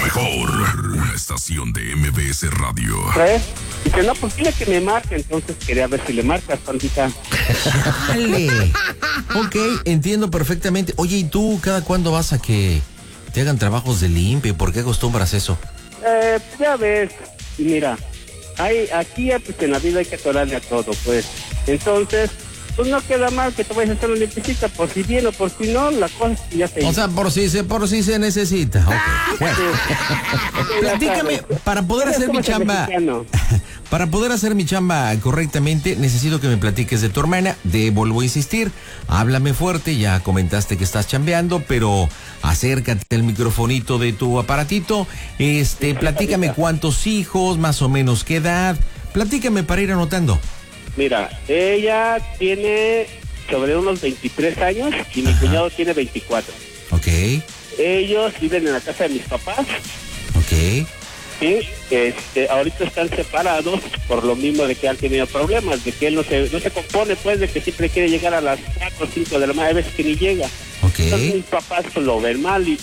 mejor estación de MBS Radio. Dice, no, pues dile que me marque. Entonces quería ver si le marcas, pandita. Dale. Ok, entiendo perfectamente. Oye, ¿y tú cada cuándo vas a que te hagan trabajos de limpia? ¿Por qué acostumbras eso? Ya ves, mira, aquí pues, en la vida hay que atorarle a todo, pues. Entonces, pues no queda mal que te vayas a hacer una limpiecita, por si bien o por si no, la cosa ya se hizo. O sea, por si se necesita. Okay. Bueno. Platícame, para poder hacer mi chamba. Para poder hacer mi chamba correctamente, necesito que me platiques de tu hermana. Vuelvo a insistir, háblame fuerte, ya comentaste que estás chambeando, pero acércate al microfonito de tu aparatito. Platícame cuántos hijos, más o menos qué edad. Platícame para ir anotando. Mira, ella tiene sobre unos 23 años y mi cuñado tiene 24. Ok. Ellos viven en la casa de mis papás. Ok. Sí, ahorita están separados por lo mismo de que han tenido problemas, de que él no se compone, pues, de que siempre quiere llegar a las 4 o 5 de la mañana, hay veces que ni llega. Ok. Entonces mis papás pues, lo ven mal y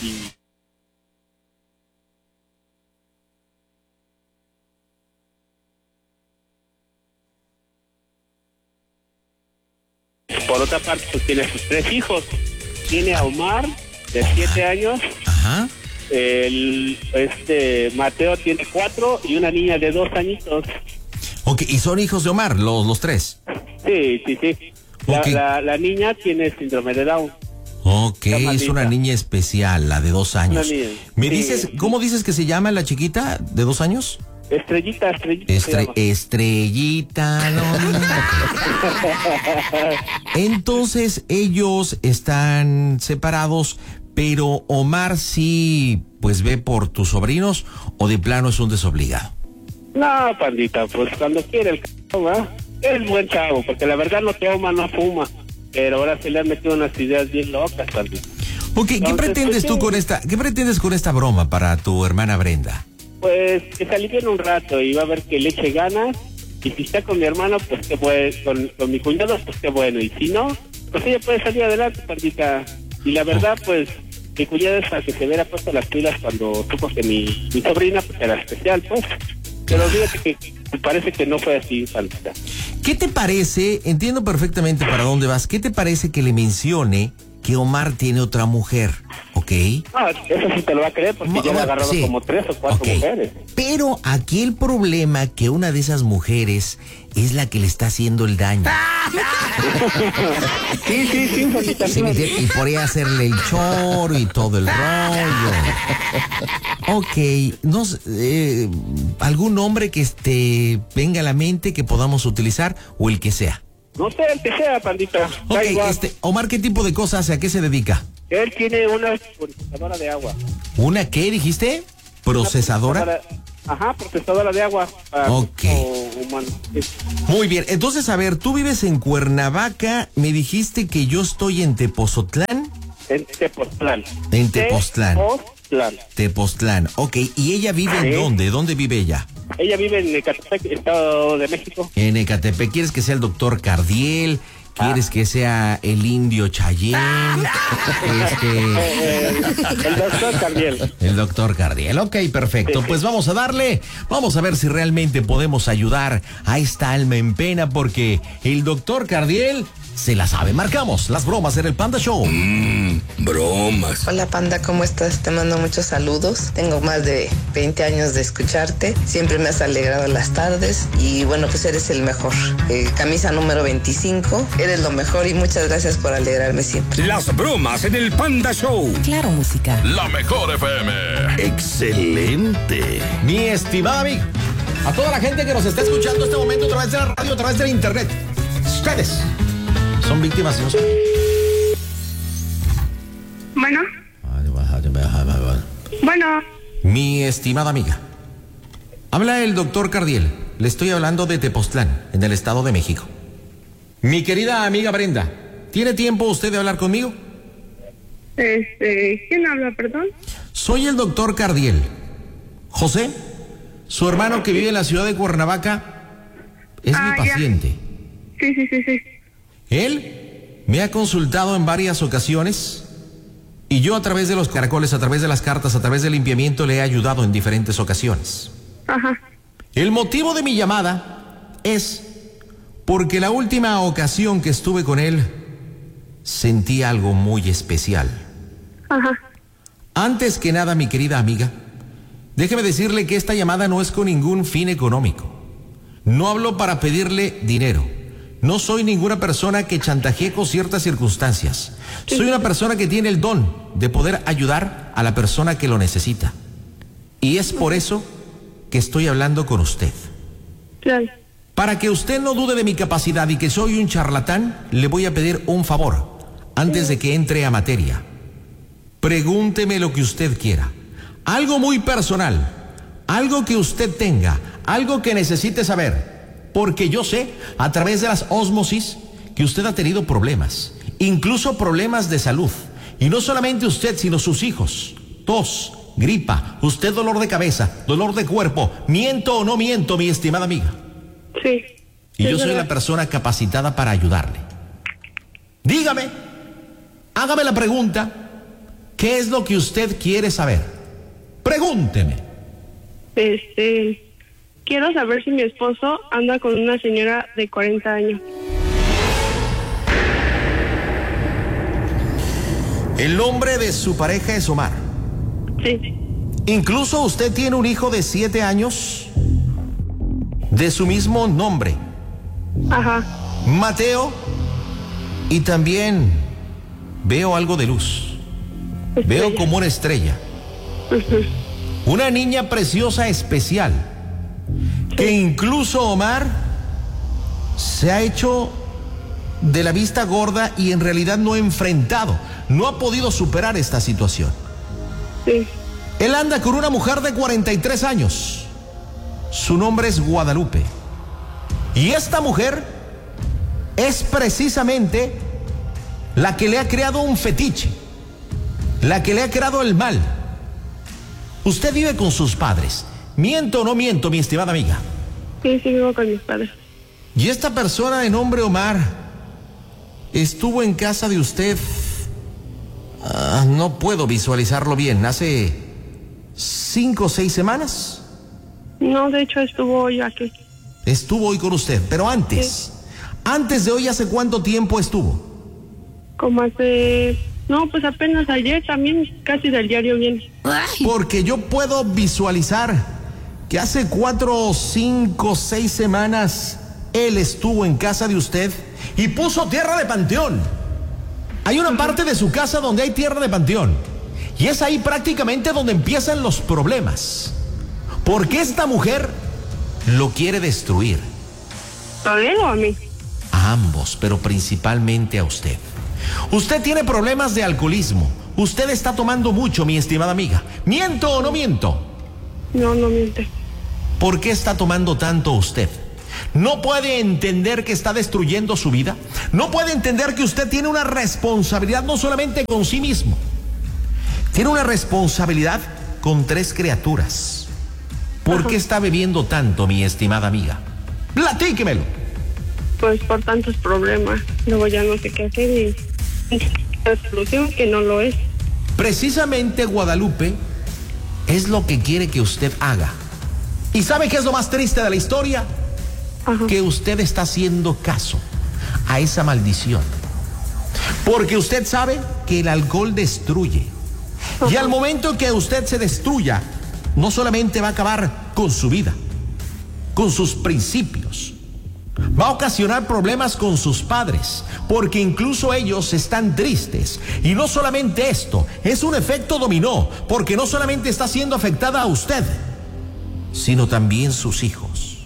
por otra parte, pues tiene sus 3 hijos. Tiene a Omar, de 7 años. Ajá. Mateo tiene 4 y una niña de 2 añitos. Ok, ¿y son hijos de Omar, los 3? Sí. Okay. La niña tiene síndrome de Down. Ok, es una niña especial, la de 2 años. Niña, ¿Me sí. dices, cómo dices que se llama la chiquita de 2 años? Estrellita. Estrellita, no. Entonces, ellos están separados, pero Omar sí, pues ve por tus sobrinos, o de plano es un desobligado. No, pandita, pues cuando quiere el chavo, ¿va? Es buen chavo, porque la verdad no toma, no fuma, pero ahora se le han metido unas ideas bien locas, pandita. Ok, Entonces, ¿qué pretendes pues, tú con esta, qué pretendes con esta broma para tu hermana Brenda? Pues que se alivien un rato y va a ver que le eche ganas, y si está con mi hermano, pues qué bueno, con mi cuñado, pues qué bueno, y si no, pues ella puede salir adelante, pandita. Y la verdad, pues, mi cuñado es para que se hubiera puesto las pilas cuando supo que mi sobrina pues, era especial, pues. Pero fíjate que parece que no fue así, pandita. ¿Qué te parece? Entiendo perfectamente para dónde vas. ¿Qué te parece que le mencione que Omar tiene otra mujer? ¿Ok? Ah, eso sí te lo va a creer porque ya le ha agarrado sí. como 3 o 4 mujeres. Pero aquí el problema que una de esas mujeres es la que le está haciendo el daño. Sí, pandita. Sí, y por ahí hacerle el choro y todo el rollo. Ok, no, ¿algún nombre que venga a la mente que podamos utilizar o el que sea? No sé, el que sea, pandita. Ok, Omar, ¿qué tipo de cosas hace? ¿A qué se dedica? Él tiene una procesadora de agua. ¿Una qué dijiste? ¿Procesadora? Procesadora de agua. Ok. Humano. Sí. Muy bien, entonces, a ver, tú vives en Cuernavaca, me dijiste que yo estoy en Tepozotlán. En Tepoztlán. En Tepoztlán. Tepoztlán. Ok, ¿y ella vive en dónde? ¿Dónde vive ella? Ella vive en Ecatepec, Estado de México. En Ecatepec. ¿Quieres que sea el doctor Cardiel? ¿Quieres que sea el indio Chayén? El doctor Cardiel. El doctor Cardiel. Ok, perfecto. Pues vamos a darle. Vamos a ver si realmente podemos ayudar a esta alma en pena, porque el doctor Cardiel se la sabe. Marcamos las bromas en el Panda Show. Bromas. Hola Panda, ¿cómo estás? Te mando muchos saludos. Tengo más de 20 años de escucharte. Siempre me has alegrado las tardes. Y bueno, pues eres el mejor. Camisa número 25. Eres lo mejor y muchas gracias por alegrarme siempre. Las bromas en el Panda Show. Claro, música. La mejor FM. Excelente. Mi estimada amiga, a toda la gente que nos está escuchando en este momento a través de la radio, a través de la internet, ustedes son víctimas, ¿no? Bueno. Mi estimada amiga, habla el doctor Cardiel. Le estoy hablando de Tepoztlán, en el Estado de México. Mi querida amiga Brenda, ¿tiene tiempo usted de hablar conmigo? ¿Quién habla, perdón? Soy el doctor Cardiel. José, su hermano que vive en la ciudad de Cuernavaca, es mi paciente. Sí. Él me ha consultado en varias ocasiones Y yo a través de los caracoles, a través de las cartas, a través del limpiamiento le he ayudado en diferentes ocasiones. Ajá. El motivo de mi llamada es porque la última ocasión que estuve con él sentí algo muy especial. Ajá. Antes que nada, mi querida amiga, déjeme decirle que esta llamada no es con ningún fin económico. No hablo para pedirle dinero. No soy ninguna persona que chantajee con ciertas circunstancias. Soy una persona que tiene el don de poder ayudar a la persona que lo necesita. Y es por eso que estoy hablando con usted. Claro. Para que usted no dude de mi capacidad y que soy un charlatán, le voy a pedir un favor antes de que entre a materia. Pregúnteme lo que usted quiera. Algo muy personal, algo que usted tenga, algo que necesite saber. Porque yo sé, a través de las ósmosis, que usted ha tenido problemas, incluso problemas de salud. Y no solamente usted, sino sus hijos. Tos, gripa, usted dolor de cabeza, dolor de cuerpo. ¿Miento o no miento, mi estimada amiga? Sí. Y yo soy verdad. la persona capacitada para ayudarle. Dígame, hágame la pregunta, ¿qué es lo que usted quiere saber? Pregúnteme. Quiero saber si mi esposo anda con una señora de 40 años. El nombre de su pareja es Omar. Sí. Incluso usted tiene un hijo de 7 años de su mismo nombre, Ajá. Mateo, y también veo algo de luz. Veo como una estrella. Una niña preciosa, especial, que incluso Omar se ha hecho de la vista gorda y en realidad no ha enfrentado, no ha podido superar esta situación. Sí. Él anda con una mujer de 43 años. Su nombre es Guadalupe. Y esta mujer es precisamente la que le ha creado un fetiche, la que le ha creado el mal. Usted vive con sus padres. ¿Miento o no miento, mi estimada amiga? Sí, vivo con mis padres. Y esta persona de nombre Omar estuvo en casa de usted. No puedo visualizarlo bien. ¿Hace 5 o 6 semanas? No, de hecho estuvo hoy aquí. Estuvo hoy con usted, pero antes. Antes de hoy, ¿hace cuánto tiempo estuvo? Como hace... No, pues apenas ayer también, casi del diario viene. Porque yo puedo visualizar que hace 4, 5, 6 semanas él estuvo en casa de usted y puso tierra de panteón. Hay una parte de su casa donde hay tierra de panteón y es ahí prácticamente donde empiezan los problemas. Porque esta mujer lo quiere destruir. ¿A él o a mí? A ambos, pero principalmente a usted. Usted tiene problemas de alcoholismo. Usted está tomando mucho, mi estimada amiga. ¿Miento o no miento? No, no miente. ¿Por qué está tomando tanto usted? ¿No puede entender que está destruyendo su vida? ¿No puede entender que usted tiene una responsabilidad no solamente con sí mismo? Tiene una responsabilidad con 3 criaturas. ¿Por qué está bebiendo tanto, mi estimada amiga? Platíquemelo. Pues por tantos problemas. Luego ya no sé qué hacer y... La solución que no lo es. Precisamente Guadalupe es lo que quiere que usted haga. ¿Y sabe qué es lo más triste de la historia? Ajá. Que usted está haciendo caso a esa maldición. Porque usted sabe que el alcohol destruye. Y al momento que usted se destruya, no solamente va a acabar con su vida, con sus principios, va a ocasionar problemas con sus padres, porque incluso ellos están tristes. Y no solamente esto, es un efecto dominó, porque no solamente está siendo afectada a usted, sino también sus hijos.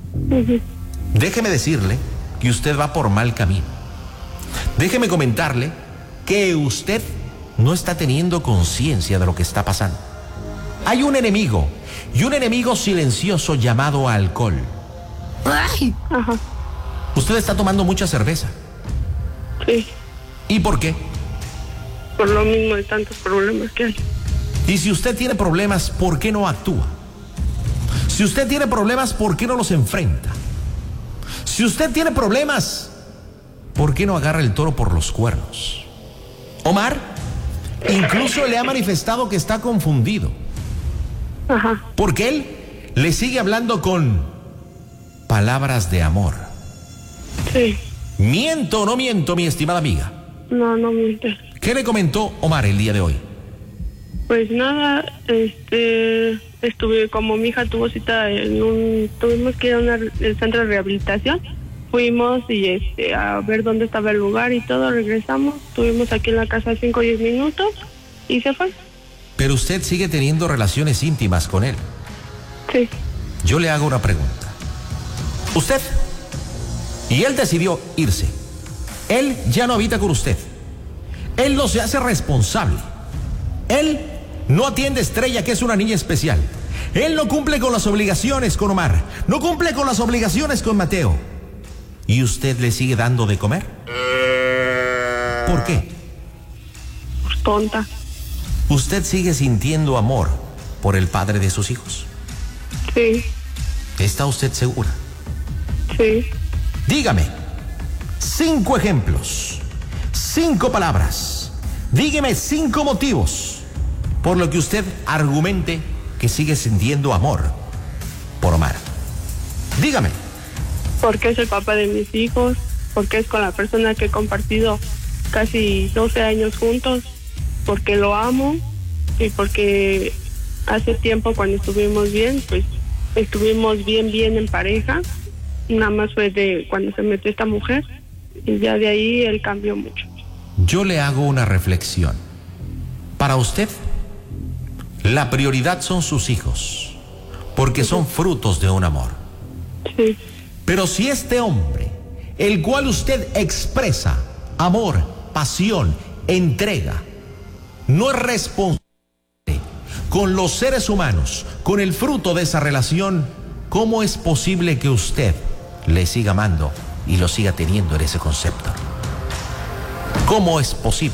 Déjeme decirle que usted va por mal camino. Déjeme comentarle que usted no está teniendo conciencia de lo que está pasando. Hay un enemigo, y un enemigo silencioso llamado alcohol. Ajá. Usted está tomando mucha cerveza. Sí. ¿Y por qué? Por lo mismo de tantos problemas que hay. Y si usted tiene problemas, ¿por qué no actúa? Si usted tiene problemas, ¿por qué no los enfrenta? Si usted tiene problemas, ¿por qué no agarra el toro por los cuernos? Omar Incluso le ha manifestado que está confundido. Ajá. Porque él le sigue hablando con palabras de amor. Sí. ¿Miento o no miento, mi estimada amiga? No, no mientes. ¿Qué le comentó Omar el día de hoy? Pues nada, estuve, como mi hija tuvo cita tuvimos que ir a el centro de rehabilitación. Fuimos y a ver dónde estaba el lugar y todo, regresamos. Estuvimos aquí en la casa 5 o 10 minutos y se fue. Pero usted sigue teniendo relaciones íntimas con él. Sí. Yo le hago una pregunta. Usted, y él decidió irse. Él ya no habita con usted. Él no se hace responsable. Él no atiende a Estrella, que es una niña especial. Él no cumple con las obligaciones con Omar. No cumple con las obligaciones con Mateo. ¿Y usted le sigue dando de comer? ¿Por qué? Pues tonta. ¿Usted sigue sintiendo amor por el padre de sus hijos? Sí. ¿Está usted segura? Sí. Dígame 5 ejemplos, 5 palabras. Dígame 5 motivos por lo que usted argumente que sigue sintiendo amor por Omar. Dígame. Porque es el papá de mis hijos, porque es con la persona que he compartido casi 12 años juntos, porque lo amo y porque hace tiempo cuando estuvimos bien, pues estuvimos bien en pareja. Nada más fue de cuando se metió esta mujer y ya de ahí él cambió mucho. Yo le hago una reflexión. Para usted, la prioridad son sus hijos, porque son frutos de un amor. Sí. Pero si este hombre, el cual usted expresa amor, pasión, entrega, no es responsable con los seres humanos, con el fruto de esa relación, ¿cómo es posible que usted le siga amando y lo siga teniendo en ese concepto? ¿Cómo es posible?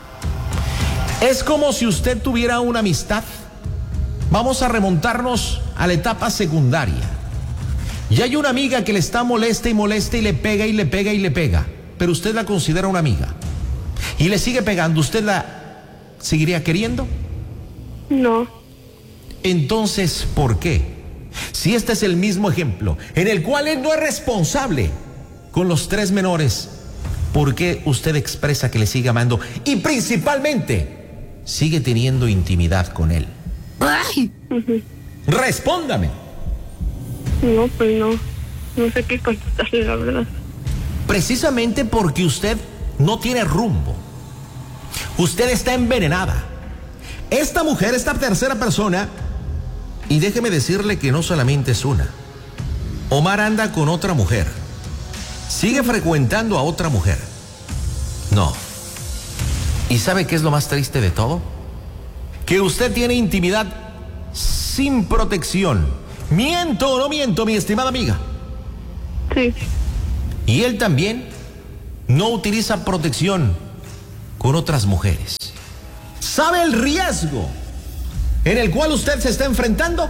Es como si usted tuviera una amistad. Vamos a remontarnos a la etapa secundaria. Y hay una amiga que le está molesta y le pega y le pega y le pega, pero usted la considera una amiga y le sigue pegando. ¿Usted la seguiría queriendo? No. Entonces, ¿por qué? Si este es el mismo ejemplo en el cual él no es responsable con los 3 menores, ¿por qué usted expresa que le sigue amando y principalmente sigue teniendo intimidad con él? ¡Ay! Respóndame. No, pues no sé qué contestarle, la verdad. Precisamente porque usted no tiene rumbo. Usted está envenenada. Esta mujer, esta tercera persona, y déjeme decirle que no solamente es una. Omar anda con otra mujer. Sigue frecuentando a otra mujer. No. ¿Y sabe qué es lo más triste de todo? Que usted tiene intimidad sin protección. ¿Miento o no miento, mi estimada amiga? Sí. Y él también no utiliza protección con otras mujeres. ¿Sabe el riesgo en el cual usted se está enfrentando?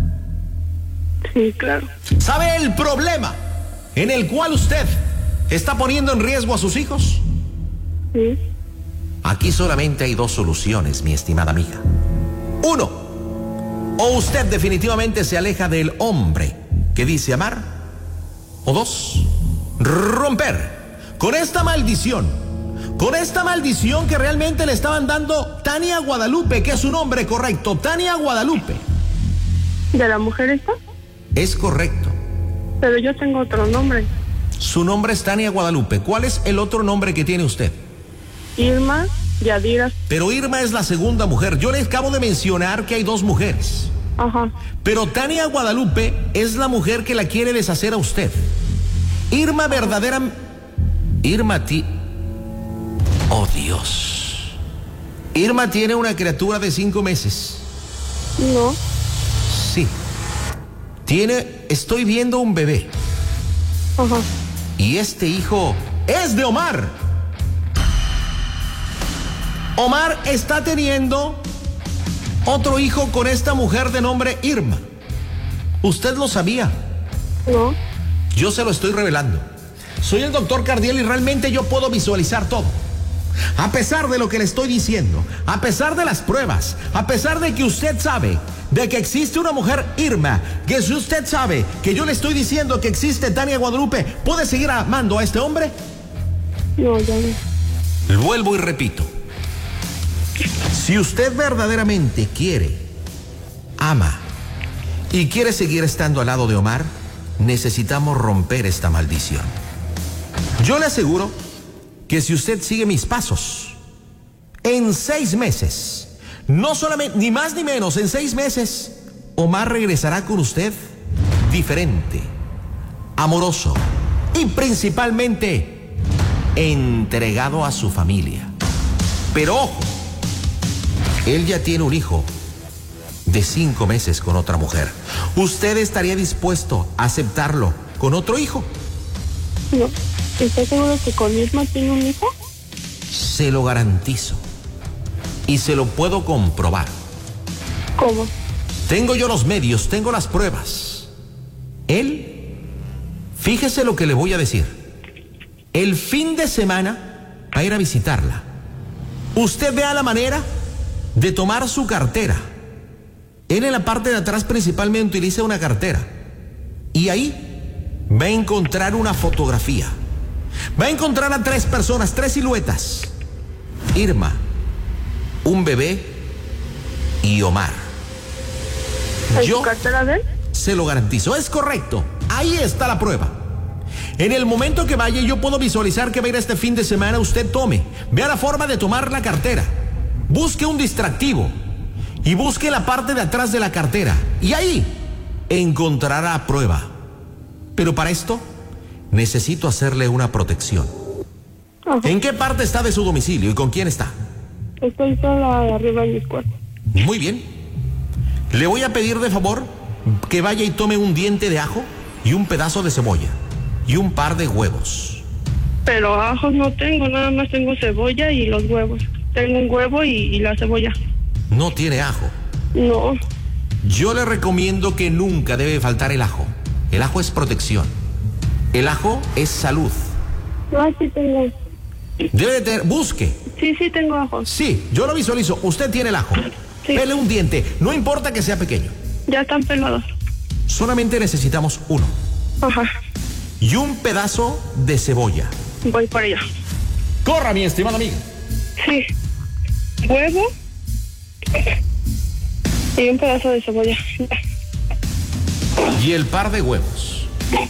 Sí, claro. ¿Sabe el problema en el cual usted está poniendo en riesgo a sus hijos? Sí. Aquí solamente hay 2 soluciones, mi estimada amiga. 1, o usted definitivamente se aleja del hombre que dice amar. O 2, romper con esta maldición que realmente le estaban dando Tania Guadalupe, que es su nombre correcto, Tania Guadalupe. ¿De la mujer esta? Es correcto. Pero yo tengo otro nombre. Su nombre es Tania Guadalupe. ¿Cuál es el otro nombre que tiene usted? Irma Yadira. Pero Irma es la segunda mujer. Yo le acabo de mencionar que hay 2 mujeres. Ajá. Pero Tania Guadalupe es la mujer que la quiere deshacer a usted. Irma verdadera... Oh, Dios. Irma tiene una criatura de 5 meses. No. Sí. Estoy viendo un bebé. Ajá. Y este hijo es de Omar. Omar está teniendo otro hijo con esta mujer de nombre Irma. ¿Usted lo sabía? No. Yo se lo estoy revelando. Soy el doctor Cardiel y realmente yo puedo visualizar todo. A pesar de lo que le estoy diciendo, a pesar de las pruebas, a pesar de que usted sabe de que existe una mujer Irma, que si usted sabe que yo le estoy diciendo que existe Tania Guadalupe, ¿puede seguir amando a este hombre? No, ya no. Vuelvo y repito. Si usted verdaderamente quiere, ama y quiere seguir estando al lado de Omar, necesitamos romper esta maldición. Yo le aseguro que si usted sigue mis pasos, en 6 meses, no solamente, ni más ni menos, en 6 meses, Omar regresará con usted diferente, amoroso y principalmente entregado a su familia. Pero ojo, él ya tiene un hijo de 5 meses con otra mujer. ¿Usted estaría dispuesto a aceptarlo con otro hijo? No. ¿Está seguro que con Irma tiene un hijo? Se lo garantizo. Y se lo puedo comprobar. ¿Cómo? Tengo yo los medios, tengo las pruebas. Él, fíjese lo que le voy a decir. El fin de semana va a ir a visitarla. Usted vea la manera de tomar su cartera. Él en la parte de atrás principalmente utiliza una cartera. Y ahí va a encontrar una fotografía. Va a encontrar a 3 personas, 3 siluetas. Irma, un bebé y Omar. ¿Su cartera de él? Se lo garantizo, es correcto. Ahí está la prueba. En el momento que vaya, yo puedo visualizar que va a ir este fin de semana. Usted tome, vea la forma de tomar la cartera. Busque un distractivo y busque la parte de atrás de la cartera. Y ahí encontrará prueba. Pero para esto necesito hacerle una protección. Ajá. ¿En qué parte está de su domicilio y con quién está? Estoy sola arriba en mi cuarto. Muy bien. Le voy a pedir de favor que vaya y tome un diente de ajo y un pedazo de cebolla y un par de huevos. Pero ajos no tengo, nada más tengo cebolla y los huevos. Tengo un huevo y la cebolla. No tiene ajo. No. Yo le recomiendo que nunca debe faltar el ajo. El ajo es protección. El ajo es salud. Ah, sí tengo. Debe de tener, busque. Sí, tengo ajos. Sí, yo lo visualizo. Usted tiene el ajo. Sí. Pele un diente, no importa que sea pequeño. Ya están pelados. Solamente necesitamos uno. Ajá. Y un pedazo de cebolla. Voy para allá. Corra, mi estimada amiga. Sí. Huevo y un pedazo de cebolla. Y el par de huevos.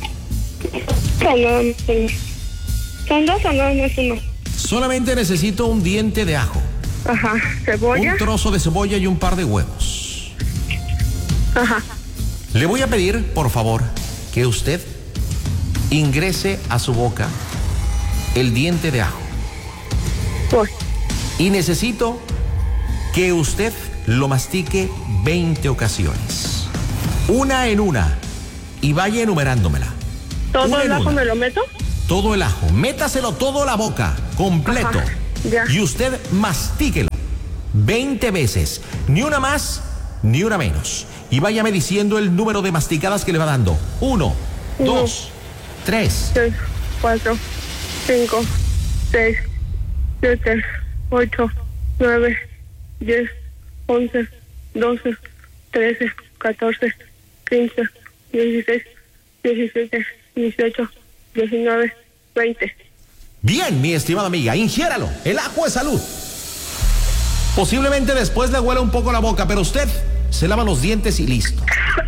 Son nada más uno. ¿Son 2 o nada más uno? Solamente necesito un diente de ajo, Ajá. Cebolla. un trozo de cebolla y un par de huevos. Ajá. Le voy a pedir, por favor, que usted ingrese a su boca el diente de ajo. Voy. Y necesito que usted lo mastique 20 ocasiones. Una en una. Y vaya enumerándomela. ¿Todo Una el en ajo una. me lo meto? Todo el ajo. Métaselo todo a la boca, completo. Ajá, ya. Y usted mastíquelo 20 veces. Ni una más, ni una menos. Y váyame diciendo el número de masticadas que le va dando. 1, 2, 3. 6, 4, 5, 6, 7, 8, 9, 10, 11, 12, 13, 14, 15, 16, 17, 18, 19, 20. Bien, mi estimada amiga, ingiéralo. El ajo es salud. Posiblemente después le huela un poco la boca, pero usted se lava los dientes y listo.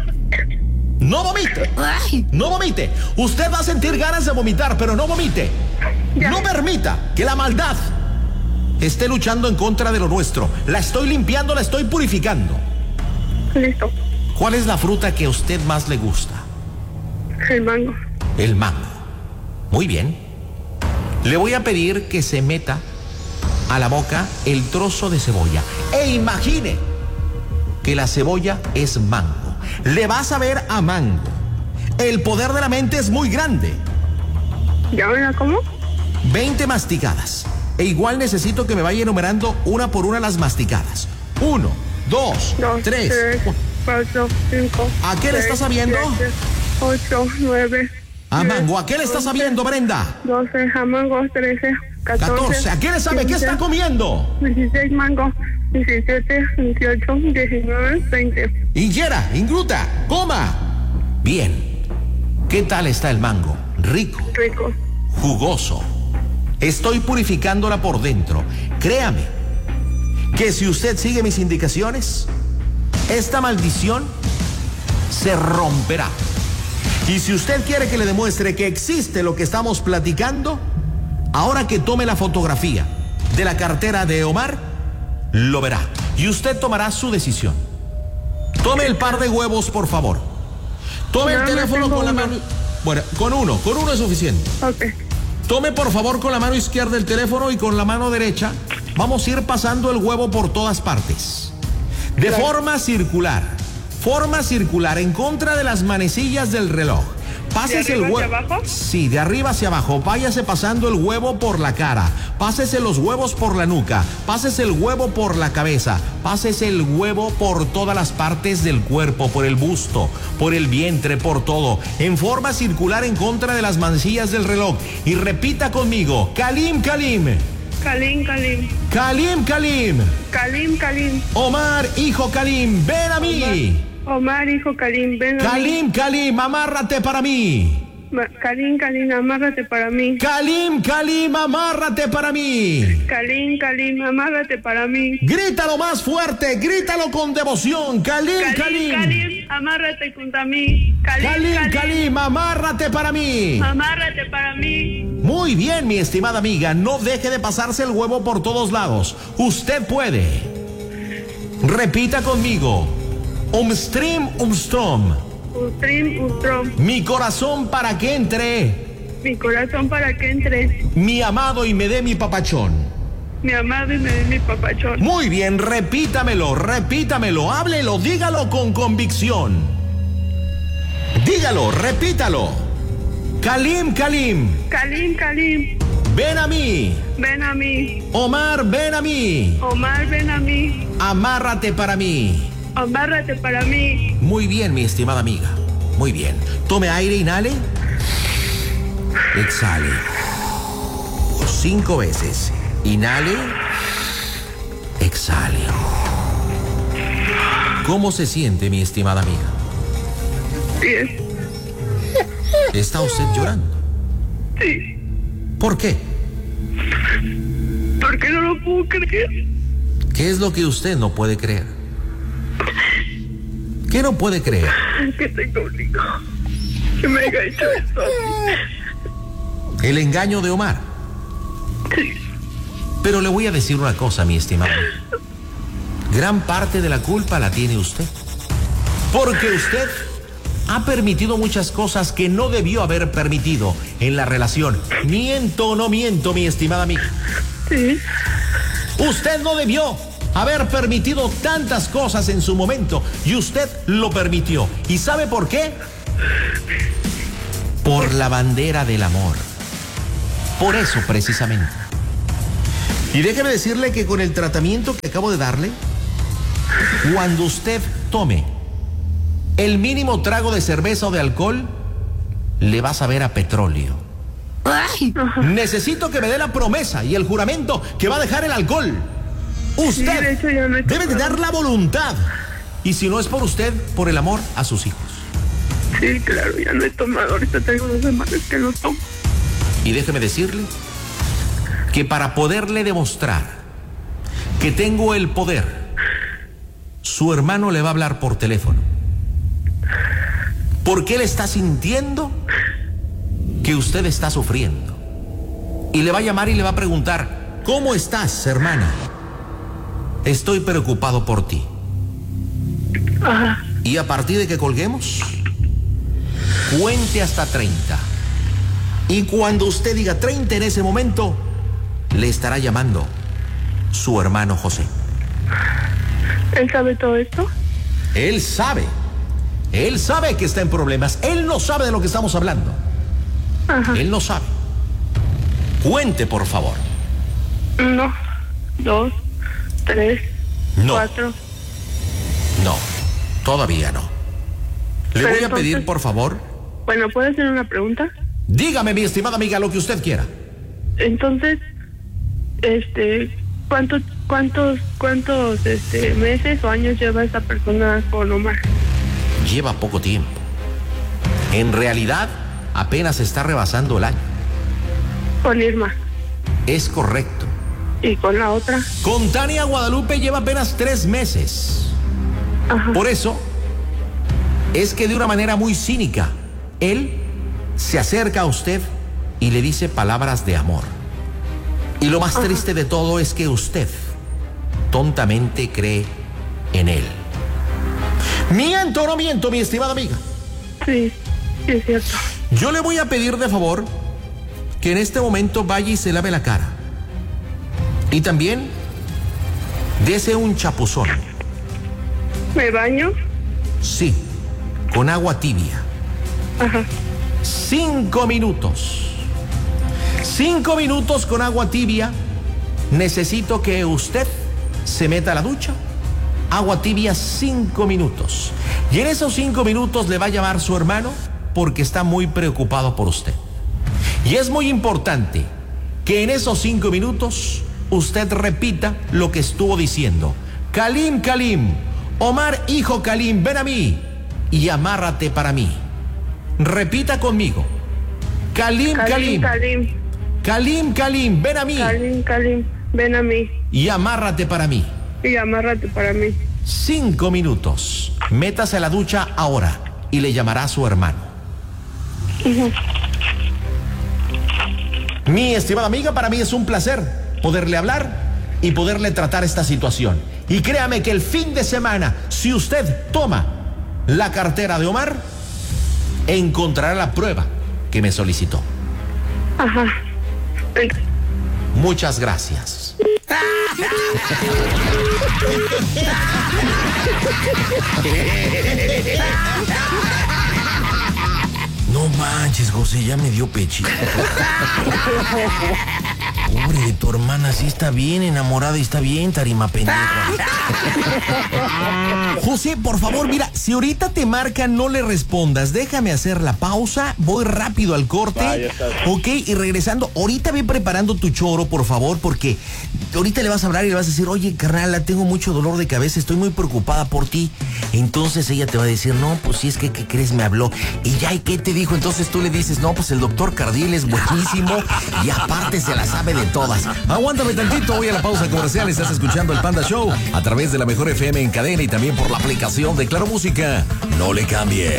No vomite. No vomite. Usted va a sentir ganas de vomitar, pero no vomite. Ya. No permita que la maldad esté luchando en contra de lo nuestro. La estoy limpiando, la estoy purificando. Listo. ¿Cuál es la fruta que a usted más le gusta? El mango. El mango. Muy bien. Le voy a pedir que se meta a la boca el trozo de cebolla. E imagine que la cebolla es mango. Le va a saber a mango. El poder de la mente es muy grande. ¿Ya me la como? 20 masticadas. E igual necesito que me vaya enumerando una por una las masticadas. 1, 2, 2, 3. 3, 4, 5. ¿A qué le está sabiendo? 7, 8, 9, A mango. ¿A qué le está sabiendo, Brenda? 12 a mango, 13, 14. ¿A qué le sabe? 15, ¿qué está comiendo? 16 mango, 17, 18, 19, 20. Ingiera, ingluta, coma. Bien. ¿Qué tal está el mango? Rico. Rico. Jugoso. Estoy purificándola por dentro. Créame que si usted sigue mis indicaciones, esta maldición se romperá. Y si usted quiere que le demuestre que existe lo que estamos platicando, ahora que tome la fotografía de la cartera de Omar, lo verá. Y usted tomará su decisión. Tome el par de huevos, por favor. Tome el teléfono con la mano. Bueno, con uno es suficiente. Ok. Tome por favor con la mano izquierda el teléfono y con la mano derecha vamos a ir pasando el huevo por todas partes. De forma circular en contra de las manecillas del reloj. Pásese el huevo. ¿De arriba hacia abajo? Sí, de arriba hacia abajo. Váyase pasando el huevo por la cara. Pásese los huevos por la nuca. Pásese el huevo por la cabeza. Pásese el huevo por todas las partes del cuerpo, por el busto, por el vientre, por todo. En forma circular en contra de las manecillas del reloj. Y repita conmigo. Kalim, Kalim. Kalim, Kalim. Kalim, Kalim. Kalim, Kalim. Omar, hijo Kalim, ven a mí. Omar, hijo Kalim, ven a mí. Kalim, Kalim, amárrate para mí. Kalim, Kalim, amárrate para mí. Kalim, Kalim, amárrate para mí. Kalim, Kalim, amárrate para mí. Grítalo más fuerte, grítalo con devoción. Kalim, Kalim. Kalim, amárrate junto a mí. Kalim, Kalim, amárrate para mí. Amárrate para mí. Muy bien, mi estimada amiga, no deje de pasarse el huevo por todos lados. Usted puede. Repita conmigo. Umstrim, umstrom. Ustrim, ustrom. Mi corazón para que entre. Mi corazón para que entre. Mi amado y me dé mi papachón. Mi amado y me dé mi papachón. Muy bien, repítamelo, háblelo, dígalo con convicción. Dígalo, repítalo. Kalim, Kalim. Kalim, Kalim. Ven a mí. Ven a mí. Omar, ven a mí. Omar, ven a mí. Amárrate para mí. Amárrate para mí. Muy bien, mi estimada amiga. Muy bien. Tome aire, inhale. Exhale. 5 veces. Inhale. Exhale. ¿Cómo se siente, mi estimada amiga? Bien. ¿Está usted llorando? Sí. ¿Por qué? Porque no lo puedo creer. ¿Qué es lo que usted no puede creer? ¿Qué no puede creer? Que tengo un hijo. Que me haya hecho esto. El engaño de Omar. Sí. Pero le voy a decir una cosa, mi estimado. Gran parte de la culpa la tiene usted. Porque usted ha permitido muchas cosas que no debió haber permitido en la relación. ¿Miento o no miento, mi estimada amiga? Sí. Usted no debió haber permitido tantas cosas en su momento y usted lo permitió. ¿Y sabe por qué? Por la bandera del amor. Por eso precisamente. Y déjeme decirle que con el tratamiento que acabo de darle, cuando usted tome el mínimo trago de cerveza o de alcohol, le va a saber a petróleo. ¡Ay! Necesito que me dé la promesa y el juramento que va a dejar el alcohol. Usted Sí, de hecho, ya no he debe de dar la voluntad. Y si no es por usted, por el amor a sus hijos. Sí, claro, ya no he tomado. Ahorita tengo 2 semanas que no tomo. Y déjeme decirle que para poderle demostrar que tengo el poder, su hermano le va a hablar por teléfono. Porque él está sintiendo que usted está sufriendo. Y le va a llamar y le va a preguntar: ¿cómo estás, hermana? Estoy preocupado por ti. Ajá. Y a partir de que colguemos, cuente hasta 30. Y cuando usted diga 30 en ese momento, le estará llamando su hermano José. ¿Él sabe todo esto? Él sabe. Él sabe que está en problemas. Él no sabe de lo que estamos hablando. Ajá. Él no sabe. Cuente, por favor. 1, 2, 3, No. 4. No, todavía no. Le Pero voy a pedir, entonces- por favor. Bueno, ¿puedo hacer una pregunta? Dígame, mi estimada amiga, lo que usted quiera. Entonces, ¿cuántos meses o años lleva esta persona con Omar? Lleva poco tiempo. En realidad, apenas está rebasando el año. Con Irma. Es correcto. ¿Y con la otra? Con Tania Guadalupe lleva apenas 3 meses. Ajá. Por eso, es que de una manera muy cínica, él se acerca a usted y le dice palabras de amor. Y lo más triste de todo es que usted tontamente cree en él. ¿Miento o no miento, mi estimada amiga? Sí, sí es cierto. Yo le voy a pedir de favor que en este momento vaya y se lave la cara. Y también dese un chapuzón. ¿Me baño? Sí, con agua tibia. Ajá. 5 minutos. 5 minutos con agua tibia. Necesito que usted se meta a la ducha. Agua tibia 5 minutos. Y en esos 5 minutos le va a llamar su hermano porque está muy preocupado por usted. Y es muy importante que en esos 5 minutos usted repita lo que estuvo diciendo. Kalim, Kalim, Omar, hijo Kalim, ven a mí y amárrate para mí. Repita conmigo. Kalim, Kalim, Kalim. Kalim, Kalim, ven a mí. Kalim, Kalim, ven a mí. Y amárrate para mí. Y amárrate para mí. 5 minutos. Métase a la ducha ahora y le llamará a su hermano. Mi estimada amiga, para mí es un placer poderle hablar y poderle tratar esta situación. Y créame que el fin de semana, si usted toma la cartera de Omar, encontrará la prueba que me solicitó. Ajá. Muchas gracias. No manches, José, ya me dio pechito. Pobre de tu hermana, sí está bien enamorada y está bien tarima pendeja. José, por favor, mira, si ahorita te marca, no le respondas. Déjame hacer la pausa, voy rápido al corte. Ok, y regresando, ahorita ve preparando tu choro, por favor, porque ahorita le vas a hablar y le vas a decir, oye, carnala, tengo mucho dolor de cabeza, estoy muy preocupada por ti. Entonces ella te va a decir, no, pues si es que, ¿qué crees? Me habló. Y ya, ¿y qué te dijo? Entonces tú le dices, no, pues el doctor Cardiel es buenísimo y aparte se la sabe de todas. Aguántame tantito, voy a la pausa comercial. Estás escuchando el Panda Show a través de la Mejor FM en cadena y también por la aplicación de Claro Música. No le cambie.